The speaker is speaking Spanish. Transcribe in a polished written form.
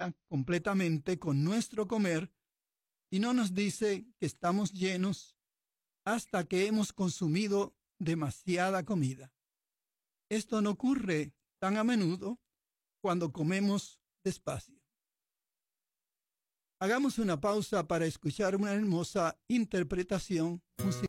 sacia completamente con nuestro comer y no nos dice que estamos llenos hasta que hemos consumido demasiada comida. Esto no ocurre tan a menudo cuando comemos despacio. Hagamos una pausa para escuchar una hermosa interpretación musical.